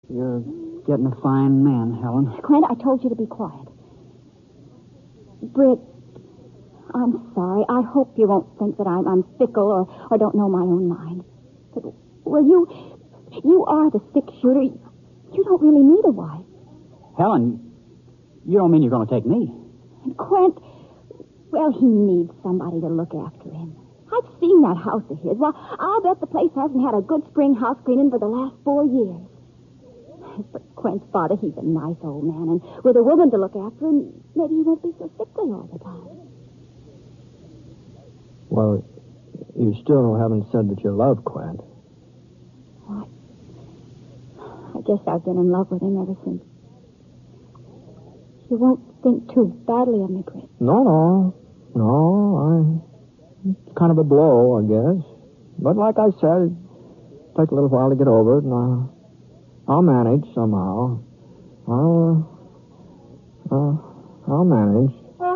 You're getting a fine man, Helen. Quint, I told you to be quiet. Britt, I'm sorry. I hope you won't think that I'm fickle or don't know my own mind. But, well, you are the six-shooter. You don't really need a wife. Helen, you don't mean you're going to take me? And Quint, well, he needs somebody to look after him. I've seen that house of his. Well, I'll bet the place hasn't had a good spring house cleaning for the last 4 years. But Quint's father, he's a nice old man, and with a woman to look after him, maybe he won't be so sickly all the time. Well, you still haven't said that you love Quint. What? I guess I've been in love with him ever since. You won't think too badly of me, Britt. No. It's kind of a blow, I guess. But like I said, it'll take a little while to get over it, and I'll manage somehow. I'll manage.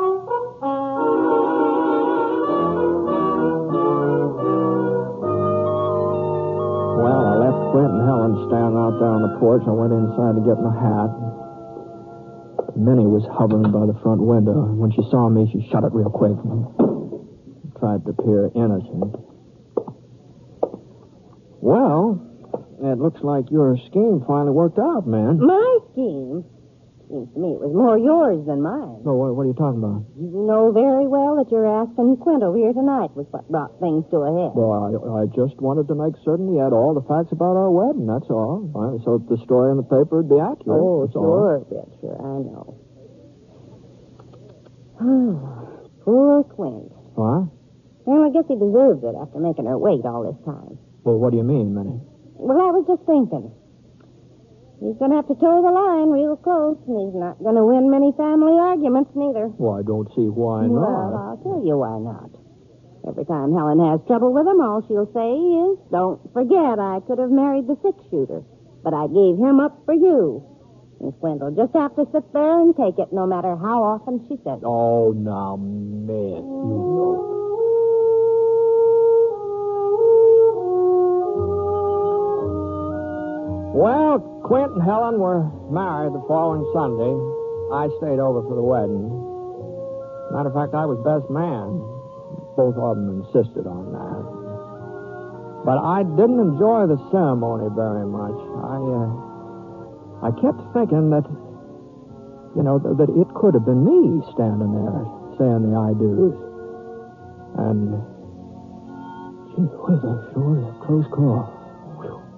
Well, I left Quint and Helen standing out there on the porch. I went inside to get my hat. Minnie was hovering by the front window. When she saw me, she shut it real quick and tried to appear innocent. Well, it looks like your scheme finally worked out, man. My scheme? Seems to me it was more yours than mine. No, what are you talking about? You know very well that you're asking Quint over here tonight was what brought things to a head. Well, I just wanted to make certain he had all the facts about our wedding, that's all. So the story in the paper would be accurate. Oh, that's sure, all. sure, I know. Poor Quint. What? Well, I guess he deserves it after making her wait all this time. Well, what do you mean, Minnie? Well, I was just thinking. He's going to have to toe the line real close, and he's not going to win many family arguments, neither. Well, I don't see why Well, not. I'll tell you why not. Every time Helen has trouble with him, all she'll say is, "Don't forget I could have married the six-shooter, but I gave him up for you." And Quint will just have to sit there and take it, no matter how often she says it. Oh, now, man. Well, Quint and Helen were married the following Sunday. I stayed over for the wedding. Matter of fact, I was best man. Both of them insisted on that. But I didn't enjoy the ceremony very much. I kept thinking that, that it could have been me standing there saying the I do's. And, gee whiz, I'm sure it was a close call.